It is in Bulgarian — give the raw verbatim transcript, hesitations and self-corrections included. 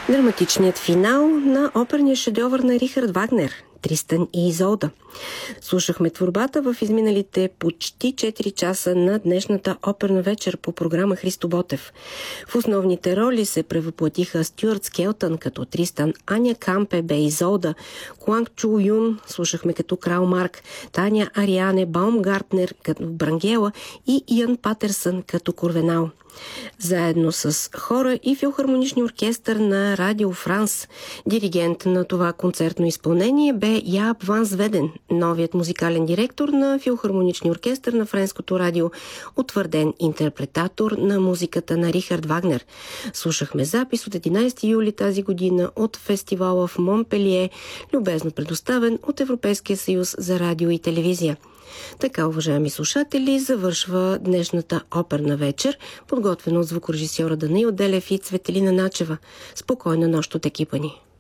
Драматичният финал на оперния шедьовър на Рихард Вагнер «Тристан и Изолда». Слушахме творбата в изминалите почти четири часа на днешната оперна вечер по програма Христо Ботев. В основните роли се превъплатиха Стюарт Скелтън като Тристан, Аня Кампе бе Изолда, Куанг Чу Юн слушахме като Крал Марк, Таня Ариане Баумгартнер като Брангела и Иан Патерсън като Корвенал. Заедно с хора и филхармоничния оркестър на Радио Франс. Диригент на това концертно изпълнение бе Яап Ван Зведен, новият музикален директор на филхармоничния оркестър на Френското радио, утвърден интерпретатор на музиката на Рихард Вагнер. Слушахме запис от единайсети юли тази година от фестивала в Монпелие, любезно предоставен от Европейския съюз за радио и телевизия. Така, уважаеми слушатели, завършва днешната оперна вечер, подготвена от звукорежисьора Данаил Делев и Цветелина Начева. Спокойна нощ от екипа ни!